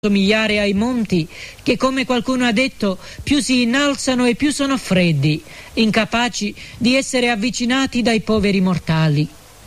somigliare ai monti che, come qualcuno ha detto, più si innalzano e più sono freddi, incapaci di essere avvicinati dai poveri mortali.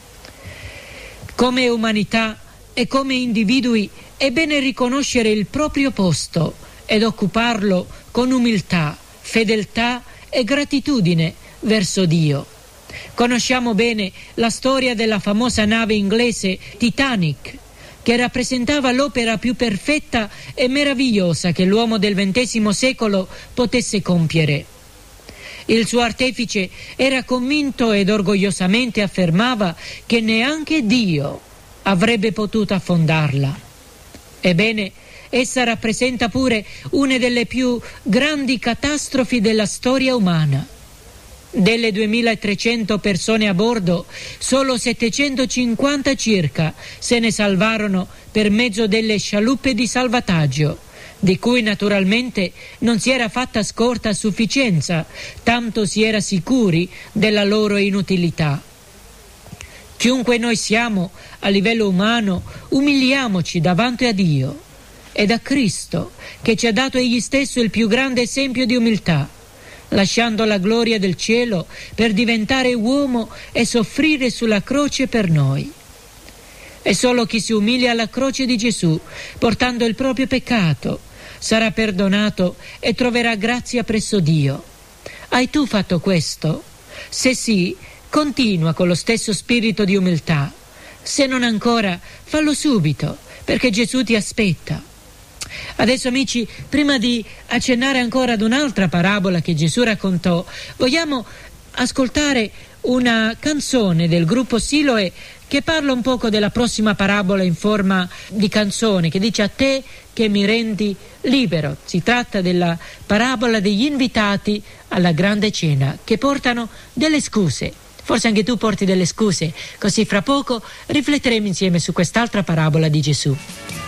Come umanità e come individui è bene riconoscere il proprio posto ed occuparlo con umiltà, fedeltà e gratitudine verso Dio. Conosciamo bene la storia della famosa nave inglese Titanic, che rappresentava l'opera più perfetta e meravigliosa che l'uomo del XX secolo potesse compiere. Il suo artefice era convinto ed orgogliosamente affermava che neanche Dio avrebbe potuto affondarla. Ebbene, essa rappresenta pure una delle più grandi catastrofi della storia umana. Delle 2300 persone a bordo, solo 750 circa se ne salvarono per mezzo delle scialuppe di salvataggio, di cui naturalmente non si era fatta scorta a sufficienza, tanto si era sicuri della loro inutilità. Chiunque noi siamo a livello umano, umiliamoci davanti a Dio ed a Cristo, che ci ha dato egli stesso il più grande esempio di umiltà, lasciando la gloria del cielo per diventare uomo e soffrire sulla croce per noi. E solo chi si umilia alla croce di Gesù, portando il proprio peccato, sarà perdonato e troverà grazia presso Dio. Hai tu fatto questo? Se sì, continua con lo stesso spirito di umiltà. Se non ancora, fallo subito, perché Gesù ti aspetta. Adesso, amici, prima di accennare ancora ad un'altra parabola che Gesù raccontò, vogliamo ascoltare una canzone del gruppo Siloe che parla un poco della prossima parabola in forma di canzone, che dice: a te che mi rendi libero. Si tratta della parabola degli invitati alla grande cena che portano delle scuse. Forse anche tu porti delle scuse, così fra poco rifletteremo insieme su quest'altra parabola di Gesù.